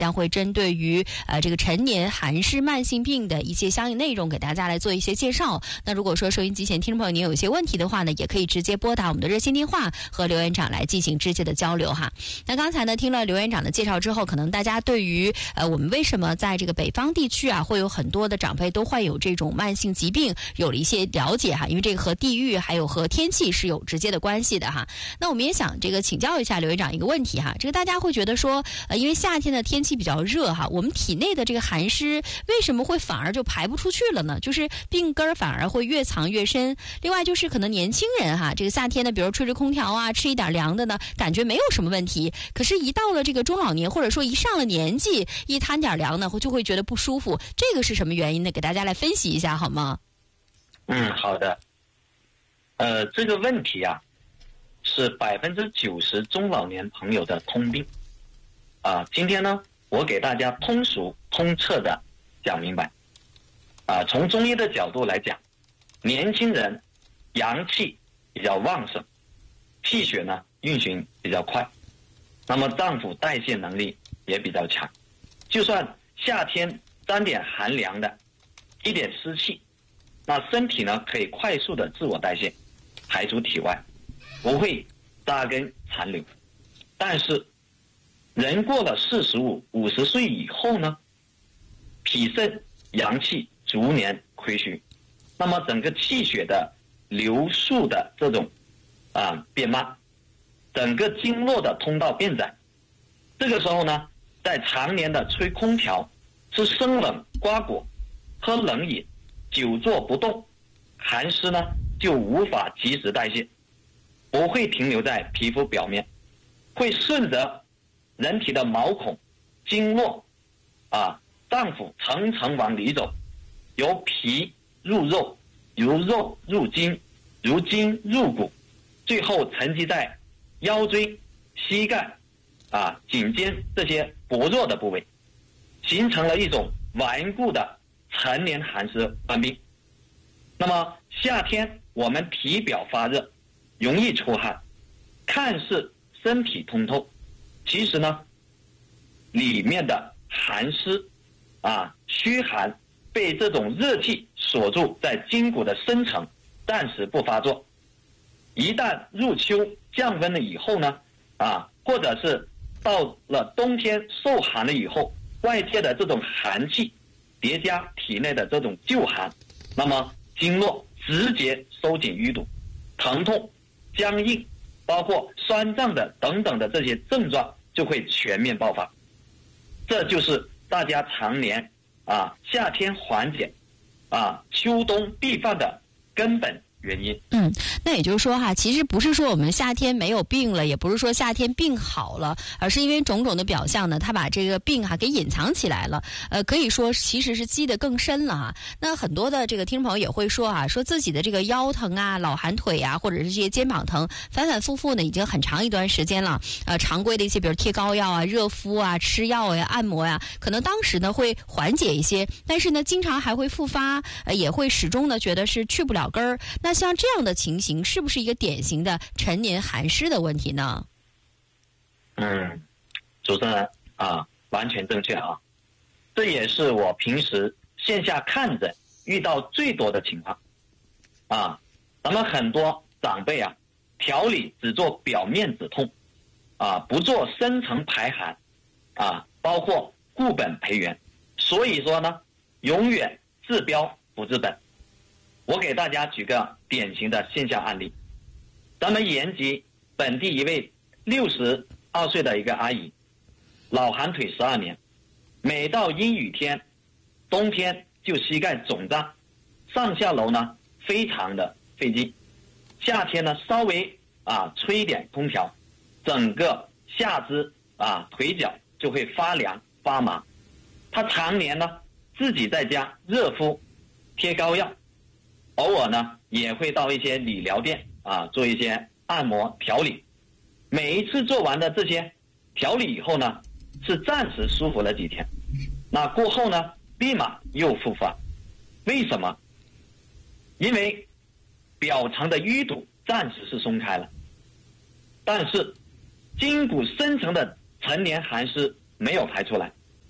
将会针对于这个陈年寒湿慢性病的一些相应内容给大家来做一些介绍。那如果说收音机前听众朋友您有一些问题的话呢，也可以直接拨打我们的热线电话和刘院长来进行直接的交流哈。那刚才呢听了刘院长的介绍之后，可能大家对于我们为什么在这个北方地区啊会有很多的长辈都患有这种慢性疾病有了一些了解哈，因为这个和地域还有和天气是有直接的关系的哈。那我们也想这个请教一下刘院长一个问题哈，这个大家会觉得说因为夏天的天气比较热哈，我们体内的这个寒湿为什么会反而就排不出去了呢？就是病根反而会越藏越深。另外就是可能年轻人哈，这个夏天呢比如吹吹空调啊，吃一点凉的呢感觉没有什么问题，可是一到了这个中老年或者说一上了年纪，一摊点凉呢就会觉得不舒服，这个是什么原因呢？给大家来分析一下好吗？ 好的。这个问题啊是90%中老年朋友的通病啊。今天呢我给大家通俗通彻的讲明白啊。从中医的角度来讲，年轻人阳气比较旺盛，气血呢运行比较快，那么脏腑代谢能力也比较强，就算夏天沾点寒凉的一点湿气，那身体呢可以快速的自我代谢排出体外，不会扎根残留。但是人过了45、50岁以后呢，脾肾阳气逐年亏虚，那么整个气血的流速的这种变慢，整个经络的通道变窄。这个时候呢，在常年的吹空调、吃生冷瓜果、喝冷饮、久坐不动，寒湿呢就无法及时代谢，不会停留在皮肤表面，会顺着人体的毛孔、经络脏腑层层往里走，由皮入肉，由肉入筋，由筋入骨，最后沉积在腰椎、膝盖颈肩这些薄弱的部位，形成了一种顽固的陈年寒湿患病。那么夏天我们体表发热，容易出汗，看似身体通透，其实呢里面的寒湿虚寒被这种热气锁住在筋骨的深层，暂时不发作。一旦入秋降温了以后呢或者是到了冬天受寒了以后，外界的这种寒气叠加体内的这种旧寒，那么经络直接收紧淤堵，疼痛、僵硬，包括酸胀的等等的这些症状就会全面爆发。这就是大家常年夏天缓解秋冬必犯的根本原因。 那也就是说哈，其实不是说我们夏天没有病了，也不是说夏天病好了，而是因为种种的表象呢，它把这个病给隐藏起来了。可以说其实是积得更深了哈。那很多的这个听众朋友也会说说自己的这个腰疼老寒腿或者是这些肩膀疼，反反复复呢已经很长一段时间了。常规的一些比如贴膏药热敷吃药按摩可能当时呢会缓解一些，但是呢经常还会复发，也会始终呢觉得是去不了根儿。那像这样的情形是不是一个典型的陈年寒湿的问题呢？ 主持人完全正确这也是我平时线下看诊遇到最多的情况咱们很多长辈调理只做表面止痛不做深层排寒包括固本培元，所以说呢永远治标不治本。我给大家举个典型的现象案例，咱们延吉本地一位62岁的一个阿姨，老寒腿12年，每到阴雨天，冬天就膝盖肿胀，上下楼呢非常的费劲，夏天呢稍微吹一点空调，整个下肢腿脚就会发凉发麻。她常年呢自己在家热敷贴膏药，偶尔呢也会到一些理疗店做一些按摩调理。每一次做完的这些调理以后呢，是暂时舒服了几天，那过后呢立马又复发。为什么？因为表层的淤堵暂时是松开了，但是筋骨深层的陈年寒湿没有排出来，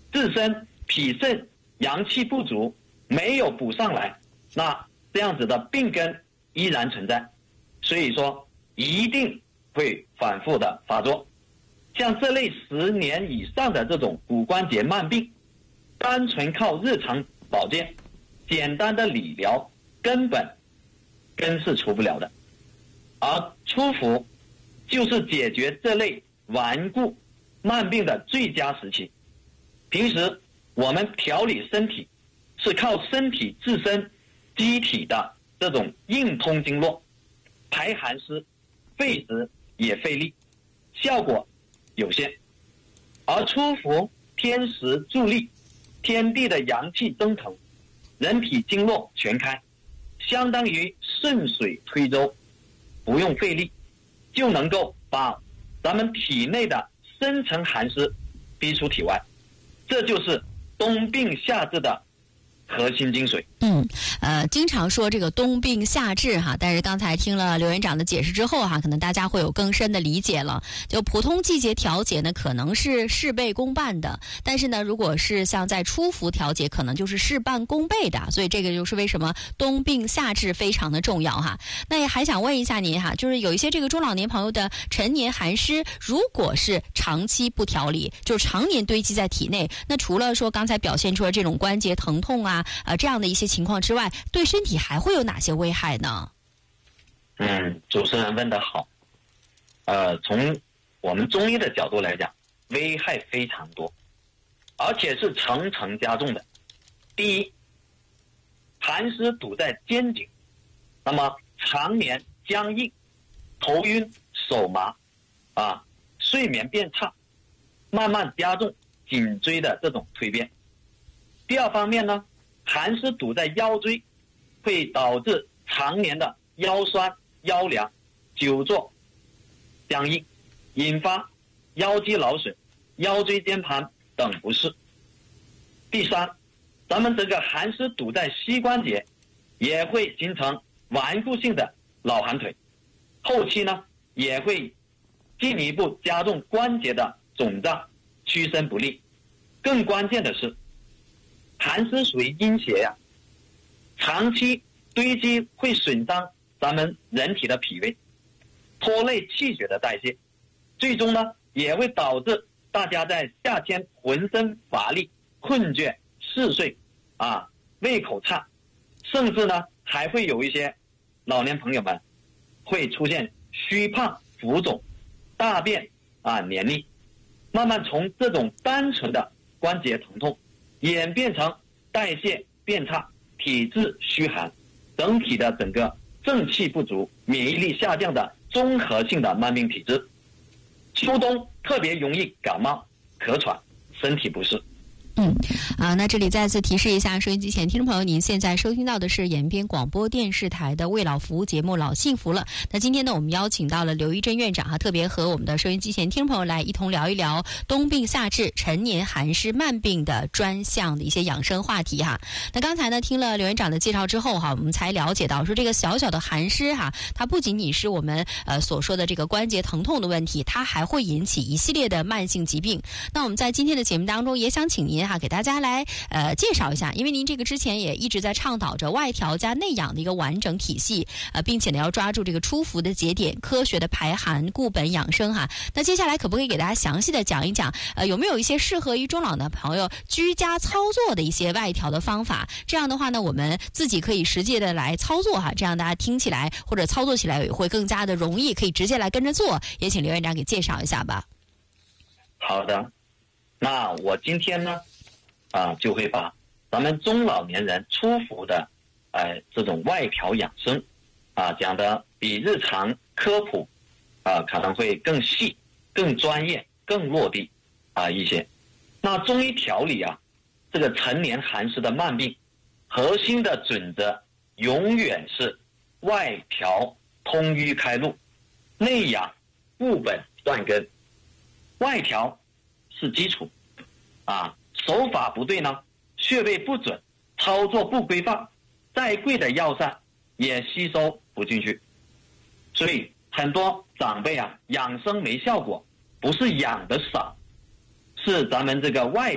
自身脾肾阳气不足，没有补上来，那这样子的病根依然存在，所以说一定会反复的发作。像这类10年以上的这种骨关节慢病，单纯靠日常保健、简单的理疗，根是除不了的。而初服就是解决这类顽固慢病的最佳时期。平时我们调理身体是靠身体自身机体的这种硬通经络，排寒湿，费时也费力，效果有限。而初服天时助力，天地的阳气蒸腾，人体经络全开，相当于顺水推舟，不用费力，就能够把咱们体内的深层寒湿逼出体外，这就是冬病夏治的核心精髓。 经常说这个冬病夏治哈，但是刚才听了刘院长的解释之后哈，可能大家会有更深的理解了。就普通季节调节呢，可能是事倍功半的，但是呢，如果是像在初服调节，可能就是事半功倍的。所以这个就是为什么冬病夏治非常的重要哈。那也还想问一下您哈，就是有一些这个中老年朋友的陈年寒湿，如果是长期不调理，就是常年堆积在体内，那除了说刚才表现出了这种关节疼痛啊这样的一些情况之外，对身体还会有哪些危害呢？ 主持人问得好。从我们中医的角度来讲，危害非常多，而且是层层加重的。第一，寒湿堵在肩颈，那么常年僵硬、头晕、手麻睡眠变差，慢慢加重颈椎的这种蜕变。第二方面呢，寒湿堵在腰椎，会导致常年的腰酸、腰凉、久坐僵硬，引发腰肌劳损、腰椎间盘等不适。第三，咱们这个寒湿堵在膝关节，也会形成顽固性的老寒腿，后期呢也会进一步加重关节的肿胀、屈伸不利。更关键的是，寒湿属于阴邪呀，长期堆积会损伤咱们人体的脾胃，拖累气血的代谢，最终呢也会导致大家在夏天浑身乏力、困倦、嗜睡胃口差，甚至呢还会有一些老年朋友们会出现虚胖、浮肿、大便黏腻，慢慢从这种单纯的关节疼痛演变成代谢变差、体质虚寒，整体的整个正气不足、免疫力下降的综合性的慢病体质。秋冬特别容易感冒、咳喘、身体不适。 那这里再次提示一下收音机前听众朋友，您现在收听到的是延边广播电视台的为老服务节目《老幸福了》。那今天呢，我们邀请到了刘一珍院长特别和我们的收音机前听众朋友来一同聊一聊冬病夏治、陈年寒湿慢病的专项的一些养生话题哈。那刚才呢，听了刘院长的介绍之后我们才了解到说这个小小的寒湿它不仅仅是我们所说的这个关节疼痛的问题，它还会引起一系列的慢性疾病。那我们在今天的节目当中也想请您给大家来介绍一下，因为您这个之前也一直在倡导着外调加内养的一个完整体系，并且呢要抓住这个初服的节点，科学的排寒、固本养生那接下来可不可以给大家详细的讲一讲，有没有一些适合于中老的朋友居家操作的一些外调的方法？这样的话呢，我们自己可以实际的来操作这样大家听起来或者操作起来也会更加的容易，可以直接来跟着做。也请刘院长给介绍一下吧。 好的，那我今天呢就会把咱们中老年人初服的这种外调养生讲的比日常科普可能会更细、更专业、更落地一些。那中医调理这个陈年寒湿的慢病，核心的准则永远是外调通瘀开路，内养固本断根。外调是基础手法不对呢，穴位不准，操作不规范，再贵的药膳也吸收不进去。所以很多长辈养生没效果，不是养的少，是咱们这个外